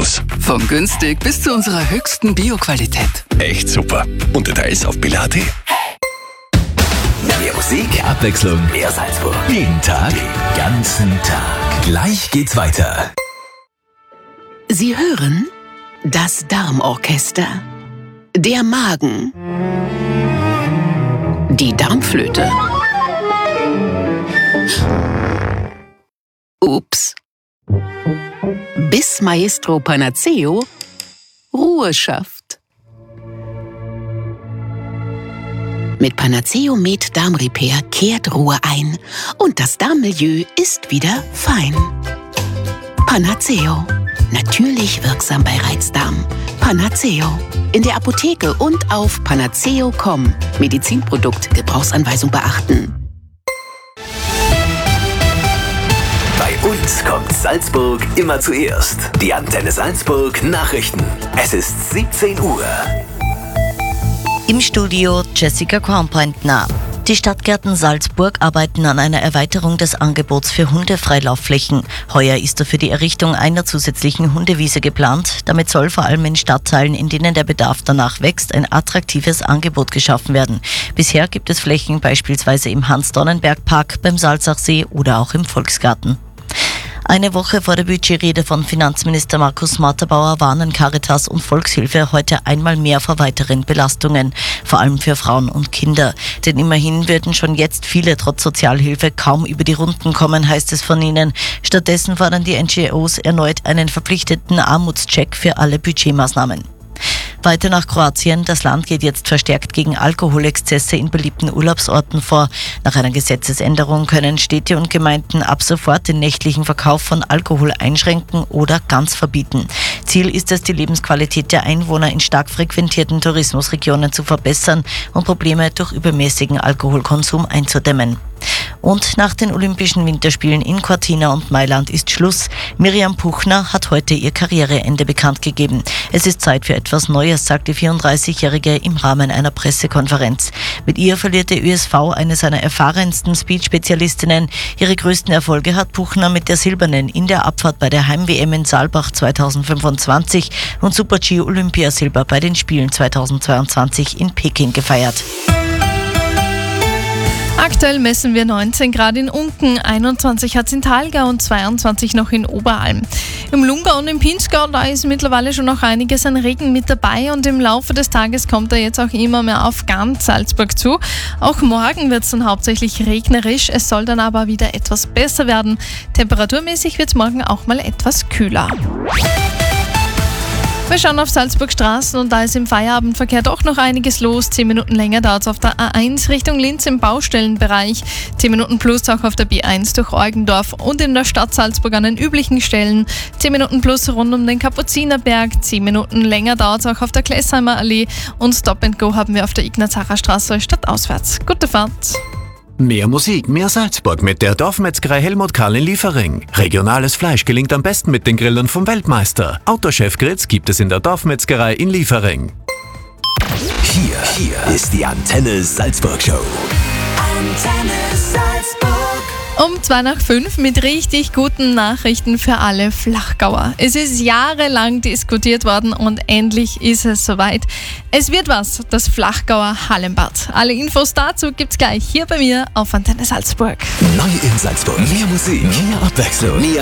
aus. Von günstig bis zu unserer höchsten Bioqualität. Echt super. Und Details auf billa.at. Mehr Musik, Abwechslung, mehr Salzburg. Jeden Tag, den ganzen Tag. Gleich geht's weiter. Sie hören das Darmorchester, der Magen, die Darmflöte. Ups. Bis Maestro Panaceo Ruhe schafft. Mit Panaceo Med Darmrepair kehrt Ruhe ein und das Darmmilieu ist wieder fein. Panaceo. Natürlich wirksam bei Reizdarm. Panaceo. In der Apotheke und auf panaceo.com. Medizinprodukt, Gebrauchsanweisung beachten. Bei uns kommt Salzburg immer zuerst. Die Antenne Salzburg Nachrichten. Es ist 17 Uhr. Im Studio Jessica Kornbrentner. Die Stadtgärten Salzburg arbeiten an einer Erweiterung des Angebots für Hundefreilaufflächen. Heuer ist dafür die Errichtung einer zusätzlichen Hundewiese geplant. Damit soll vor allem in Stadtteilen, in denen der Bedarf danach wächst, ein attraktives Angebot geschaffen werden. Bisher gibt es Flächen beispielsweise im Hans-Donnenberg-Park, beim Salzachsee oder auch im Volksgarten. Eine Woche vor der Budgetrede von Finanzminister Markus Matterbauer warnen Caritas und Volkshilfe heute einmal mehr vor weiteren Belastungen, vor allem für Frauen und Kinder. Denn immerhin würden schon jetzt viele trotz Sozialhilfe kaum über die Runden kommen, heißt es von ihnen. Stattdessen fordern die NGOs erneut einen verpflichteten Armutscheck für alle Budgetmaßnahmen. Weiter nach Kroatien. Das Land geht jetzt verstärkt gegen Alkoholexzesse in beliebten Urlaubsorten vor. Nach einer Gesetzesänderung können Städte und Gemeinden ab sofort den nächtlichen Verkauf von Alkohol einschränken oder ganz verbieten. Ziel ist es, die Lebensqualität der Einwohner in stark frequentierten Tourismusregionen zu verbessern und Probleme durch übermäßigen Alkoholkonsum einzudämmen. Und nach den Olympischen Winterspielen in Cortina und Mailand ist Schluss. Miriam Puchner hat heute ihr Karriereende bekannt gegeben. Es ist Zeit für etwas Neues, sagt die 34-Jährige im Rahmen einer Pressekonferenz. Mit ihr verliert der ÖSV eine seiner erfahrensten Speed-Spezialistinnen. Ihre größten Erfolge hat Puchner mit der Silbernen in der Abfahrt bei der Heim-WM in Saalbach 2025 und Super-G-Olympiasilber bei den Spielen 2022 in Peking gefeiert. Aktuell messen wir 19 Grad in Unken, 21 hat es in Thalgau und 22 noch in Oberalm. Im Lungau und im Pinzgau, da ist mittlerweile schon noch einiges an Regen mit dabei und im Laufe des Tages kommt er jetzt auch immer mehr auf ganz Salzburg zu. Auch morgen wird es dann hauptsächlich regnerisch, es soll dann aber wieder etwas besser werden. Temperaturmäßig wird es morgen auch mal etwas kühler. Wir schauen auf Salzburg Straßen und da ist im Feierabendverkehr doch noch einiges los. 10 Minuten länger dauert es auf der A1 Richtung Linz im Baustellenbereich. 10 Minuten plus auch auf der B1 durch Eugendorf und in der Stadt Salzburg an den üblichen Stellen. 10 Minuten plus rund um den Kapuzinerberg. 10 Minuten länger dauert es auch auf der Klesheimer Allee. Und Stop and Go haben wir auf der Ignaz-Harrer Straße stadtauswärts. Gute Fahrt! Mehr Musik, mehr Salzburg mit der Dorfmetzgerei Helmut Karl in Liefering. Regionales Fleisch gelingt am besten mit den Grillern vom Weltmeister. Autochef Gritz gibt es in der Dorfmetzgerei in Liefering. Hier ist die Antenne Salzburg Show. Antenne Salzburg. Um 5:02 mit richtig guten Nachrichten für alle Flachgauer. Es ist jahrelang diskutiert worden und endlich ist es soweit. Es wird was, das Flachgauer Hallenbad. Alle Infos dazu gibt's gleich hier bei mir auf Antenne Salzburg. Neu in Salzburg. Mehr Musik, mehr Abwechslung, mehr